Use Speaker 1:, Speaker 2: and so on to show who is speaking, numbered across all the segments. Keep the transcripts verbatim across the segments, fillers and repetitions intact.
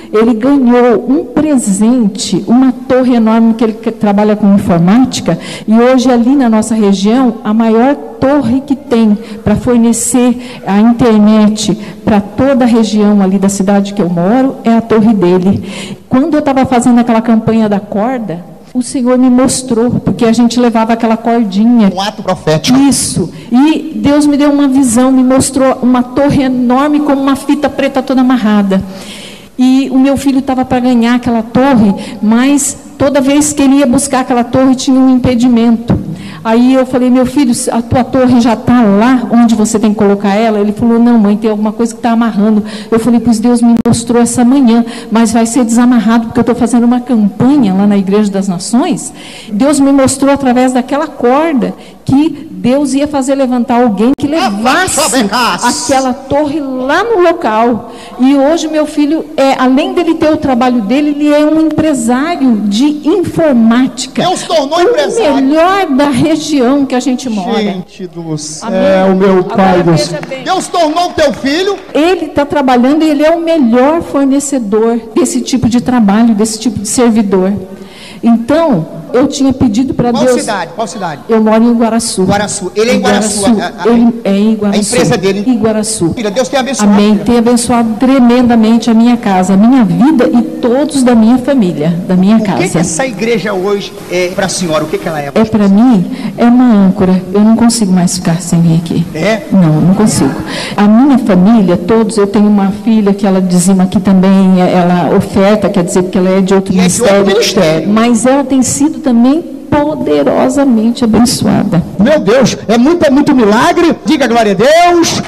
Speaker 1: ele ganhou um presente, uma torre enorme, que ele trabalha com informática, e hoje ali na nossa região, a maior torre que tem para fornecer a internet para toda a região ali da cidade que eu moro, é a torre dele. Quando eu estava fazendo aquela campanha da corda, o Senhor me mostrou, porque a gente levava aquela cordinha.
Speaker 2: Um ato profético.
Speaker 1: Isso. E Deus me deu uma visão, me mostrou uma torre enorme com uma fita preta toda amarrada. E o meu filho estava para ganhar aquela torre, mas toda vez que ele ia buscar aquela torre tinha um impedimento. Aí eu falei, meu filho, a tua torre já está lá onde você tem que colocar ela? Ele falou, não, mãe, tem alguma coisa que está amarrando. Eu falei, pois Deus me mostrou essa manhã, mas vai ser desamarrado, porque eu estou fazendo uma campanha lá na Igreja das Nações. Deus me mostrou através daquela corda que Deus ia fazer levantar alguém que levasse aquela torre lá no local. E hoje meu filho, é, além dele ter o trabalho dele, ele é um empresário de informática.
Speaker 2: Deus tornou
Speaker 1: o
Speaker 2: empresário.
Speaker 1: melhor da região que a gente mora.
Speaker 2: Gente do céu,
Speaker 1: Amém.
Speaker 2: meu pai do céu.
Speaker 1: Bem.
Speaker 2: Deus tornou teu filho.
Speaker 1: Ele está trabalhando e ele é o melhor fornecedor desse tipo de trabalho, desse tipo de servidor. Então, eu tinha pedido para Deus...
Speaker 2: Qual cidade? Qual cidade?
Speaker 1: Eu moro em Iguaraçu.
Speaker 2: Iguaraçu. Ele é em Iguaraçu.
Speaker 1: Iguaraçu.
Speaker 2: A, a,
Speaker 1: Ele é em Iguaraçu.
Speaker 2: A empresa dele.
Speaker 1: Iguaraçu.
Speaker 2: Filha, Deus tem abençoado.
Speaker 1: Amém.
Speaker 2: Filha.
Speaker 1: Tem abençoado tremendamente a minha casa, a minha vida e todos da minha família, da minha
Speaker 2: o
Speaker 1: casa.
Speaker 2: O que, que essa igreja hoje é para a senhora? O que, que ela é?
Speaker 1: É para mim, é uma âncora. Eu não consigo mais ficar sem vir aqui.
Speaker 2: É?
Speaker 1: Não, não consigo. A minha família, todos, eu tenho uma filha que ela dizima aqui também, ela oferta, quer dizer que ela é de outro,
Speaker 2: e
Speaker 1: ministério,
Speaker 2: é de outro ministério.
Speaker 1: Mas ela tem sido também poderosamente abençoada.
Speaker 2: Meu Deus, é muito, é muito milagre. Diga glória a Deus.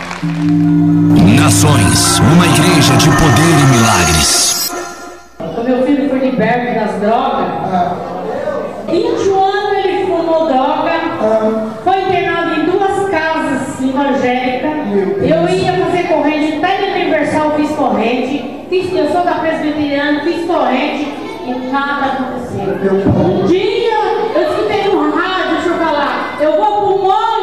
Speaker 3: Nações, uma igreja de poder e milagres.
Speaker 4: O meu filho foi liberto das drogas. vinte e um anos ele fumou droga. Foi internado em duas casas evangélicas. Eu ia fazer corrente, até de Universal fiz corrente. Fiz, eu sou da Presbiteriana, fiz corrente e nada aconteceu. Um dia eu escutei no rádio, deixa eu falar, eu vou pro morro.